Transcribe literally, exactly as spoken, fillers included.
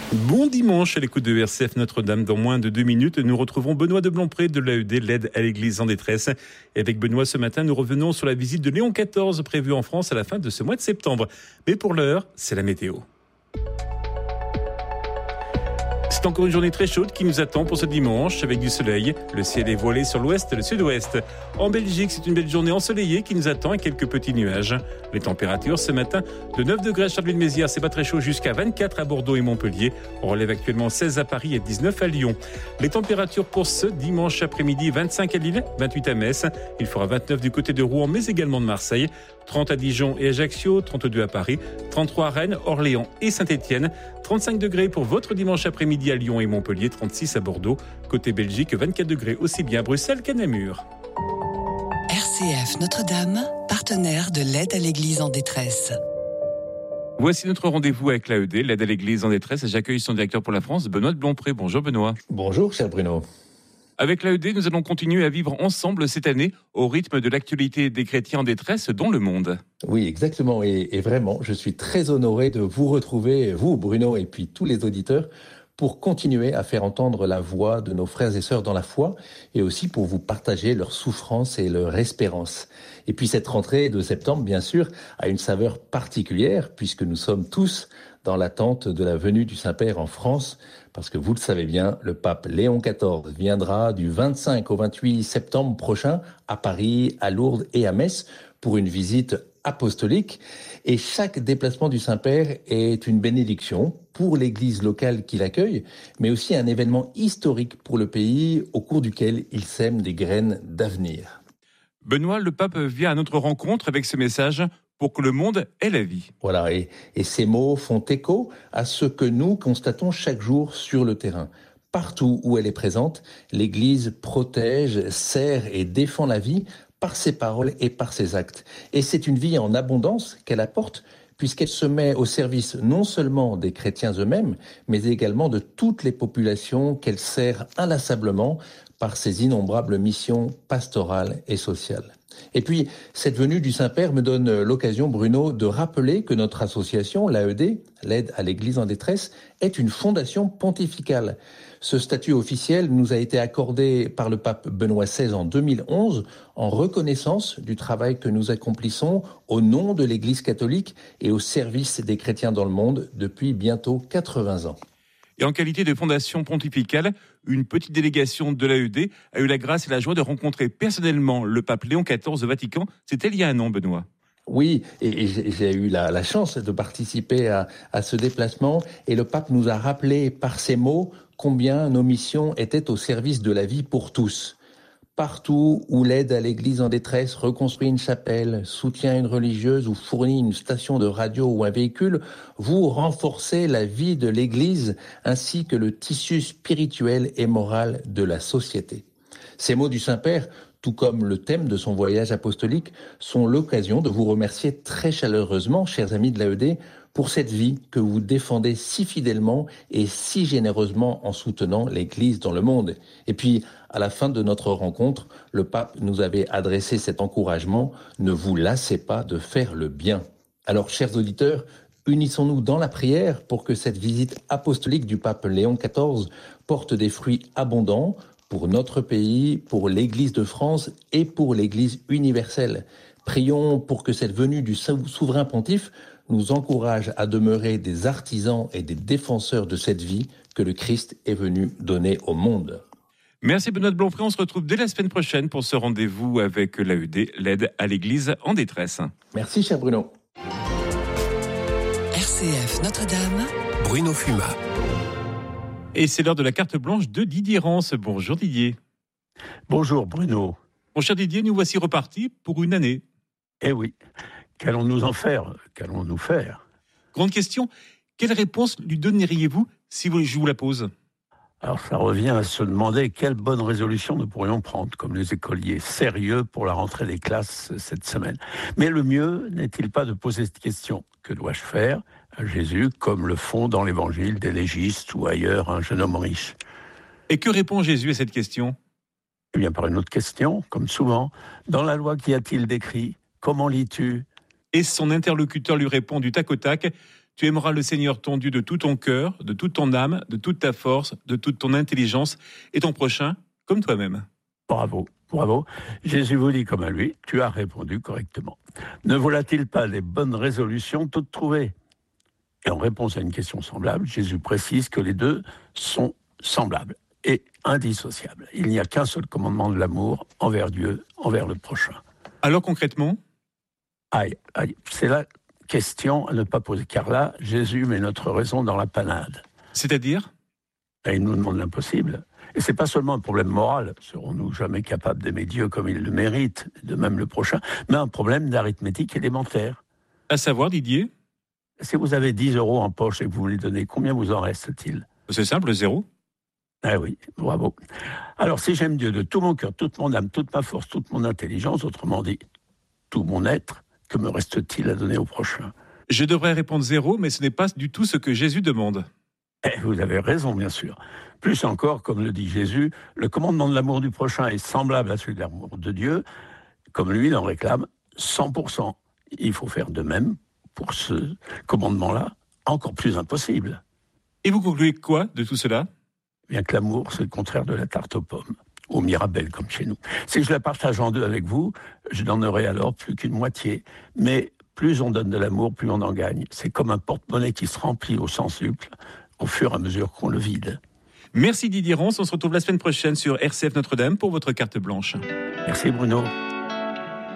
Bon dimanche à l'écoute de R C F Notre-Dame. Dans moins de deux minutes, nous retrouvons Benoît de Blompré de l'A E D, l'aide à l'église en détresse. Et avec Benoît, ce matin, nous revenons sur la visite de Léon quatorze prévue en France à la fin de ce mois de septembre. Mais pour l'heure, c'est la météo. C'est encore une journée très chaude qui nous attend pour ce dimanche avec du soleil. Le ciel est voilé sur l'ouest et le sud-ouest. En Belgique, c'est une belle journée ensoleillée qui nous attend avec quelques petits nuages. Les températures ce matin, de neuf degrés à Charleville-Mézières, c'est pas très chaud, jusqu'à vingt-quatre à Bordeaux et Montpellier. On relève actuellement seize à Paris et dix-neuf à Lyon. Les températures pour ce dimanche après-midi, vingt-cinq à Lille, vingt-huit à Metz. Il fera vingt-neuf du côté de Rouen, mais également de Marseille. trente à Dijon et Ajaccio, trente-deux à Paris, trente-trois à Rennes, Orléans et Saint-Étienne. trente-cinq degrés pour votre dimanche après-midi à Lyon et Montpellier, trente-six à Bordeaux. Côté Belgique, vingt-quatre degrés aussi bien à Bruxelles qu'à Namur. R C F Notre-Dame, partenaire de l'aide à l'église en détresse. Voici notre rendez-vous avec l'A E D, l'aide à l'église en détresse. J'accueille son directeur pour la France, Benoît de Blompré. Bonjour Benoît. Bonjour cher Bruno. Avec l'A E D, nous allons continuer à vivre ensemble cette année au rythme de l'actualité des chrétiens en détresse dans le monde. Oui, exactement. Et, et vraiment, je suis très honoré de vous retrouver, vous Bruno, et puis tous les auditeurs, pour continuer à faire entendre la voix de nos frères et sœurs dans la foi et aussi pour vous partager leurs souffrances et leur espérance. Et puis cette rentrée de septembre, bien sûr, a une saveur particulière puisque nous sommes tous dans l'attente de la venue du Saint-Père en France parce que vous le savez bien, le pape Léon quatorze viendra du vingt-cinq au vingt-huit septembre prochain à Paris, à Lourdes et à Metz pour une visite apostolique. Et chaque déplacement du Saint-Père est une bénédiction pour l'église locale qui l'accueille, mais aussi un événement historique pour le pays au cours duquel il sème des graines d'avenir. Benoît, le pape vient à notre rencontre avec ce message pour que le monde ait la vie. Voilà, et, et ces mots font écho à ce que nous constatons chaque jour sur le terrain. Partout où elle est présente, l'Église protège, sert et défend la vie par ses paroles et par ses actes. Et c'est une vie en abondance qu'elle apporte, puisqu'elle se met au service non seulement des chrétiens eux-mêmes, mais également de toutes les populations qu'elle sert inlassablement par ses innombrables missions pastorales et sociales. Et puis, cette venue du Saint-Père me donne l'occasion, Bruno, de rappeler que notre association, l'A E D, l'aide à l'église en détresse, est une fondation pontificale. Ce statut officiel nous a été accordé par le pape Benoît seize en deux mille onze en reconnaissance du travail que nous accomplissons au nom de l'Église catholique et au service des chrétiens dans le monde depuis bientôt quatre-vingts ans. Et en qualité de fondation pontificale, une petite délégation de l'A E D a eu la grâce et la joie de rencontrer personnellement le pape Léon quatorze au Vatican. C'était il y a un an, Benoît. Oui, et, et j'ai, j'ai eu la, la chance de participer à, à ce déplacement et le pape nous a rappelé par ces mots combien nos missions étaient au service de la vie pour tous. Partout où l'aide à l'église en détresse reconstruit une chapelle, soutient une religieuse ou fournit une station de radio ou un véhicule, vous renforcez la vie de l'église ainsi que le tissu spirituel et moral de la société. Ces mots du Saint-Père, tout comme le thème de son voyage apostolique, sont l'occasion de vous remercier très chaleureusement, chers amis de l'A E D, pour cette vie que vous défendez si fidèlement et si généreusement en soutenant l'Église dans le monde. Et puis, à la fin de notre rencontre, le pape nous avait adressé cet encouragement « Ne vous lassez pas de faire le bien ». Alors, chers auditeurs, unissons-nous dans la prière pour que cette visite apostolique du pape Léon quatorze porte des fruits abondants pour notre pays, pour l'Église de France et pour l'Église universelle. Prions pour que cette venue du souverain pontife nous encourage à demeurer des artisans et des défenseurs de cette vie que le Christ est venu donner au monde. Merci Benoît de Blompré. On se retrouve dès la semaine prochaine pour ce rendez-vous avec l'A E D, l'aide à l'église en détresse. Merci cher Bruno. R C F Notre-Dame, Bruno Fumat. Et c'est l'heure de la carte blanche de Didier Rance. Bonjour Didier. Bonjour Bruno. Mon cher Didier, nous voici repartis pour une année. Eh oui, qu'allons-nous en faire ? Qu'allons-nous faire ? Grande question, quelle réponse lui donneriez-vous si je vous la pose ? Alors ça revient à se demander quelle bonne résolution nous pourrions prendre comme les écoliers sérieux pour la rentrée des classes cette semaine. Mais le mieux n'est-il pas de poser cette question ? Que dois-je faire à Jésus comme le font dans l'évangile des légistes ou ailleurs un jeune homme riche ? Et que répond Jésus à cette question ? Eh bien par une autre question, comme souvent. Dans la loi, qu'y a-t-il d'écrit ? Comment lis-tu ? Et son interlocuteur lui répond du tac au tac, Tu aimeras le Seigneur ton Dieu de tout ton cœur, de toute ton âme, de toute ta force, de toute ton intelligence et ton prochain comme toi-même. Bravo, bravo. Jésus vous dit comme à lui, tu as répondu correctement. Ne voilà-t-il pas les bonnes résolutions toutes trouvées ? Et en réponse à une question semblable, Jésus précise que les deux sont semblables et indissociables. Il n'y a qu'un seul commandement de l'amour envers Dieu, envers le prochain. Alors concrètement ? Aïe, aïe, c'est la question à ne pas poser, car là, Jésus met notre raison dans la panade. C'est-à-dire ? Et il nous demande l'impossible. Et c'est pas seulement un problème moral, serons-nous jamais capables d'aimer Dieu comme il le mérite, de même le prochain, mais un problème d'arithmétique élémentaire. À savoir, Didier ? Si vous avez dix euros en poche et que vous voulez donner, combien vous en reste-t-il ? C'est simple, zéro. Ah oui, bravo. Alors si j'aime Dieu de tout mon cœur, toute mon âme, toute ma force, toute mon intelligence, autrement dit, tout mon être, que me reste-t-il à donner au prochain ? Je devrais répondre zéro, mais ce n'est pas du tout ce que Jésus demande. Eh, vous avez raison, bien sûr. Plus encore, comme le dit Jésus, le commandement de l'amour du prochain est semblable à celui de l'amour de Dieu, comme lui il en réclame cent pour cent. Il faut faire de même pour ce commandement-là, encore plus impossible. Et vous concluez quoi de tout cela ? Bien que l'amour, c'est le contraire de la tarte aux pommes, au Mirabelle comme chez nous. Si je la partage en deux avec vous, je n'en aurai alors plus qu'une moitié. Mais plus on donne de l'amour, plus on en gagne. C'est comme un porte-monnaie qui se remplit au centuple au fur et à mesure qu'on le vide. Merci Didier Ronce, on se retrouve la semaine prochaine sur R C F Notre-Dame pour votre carte blanche. Merci Bruno.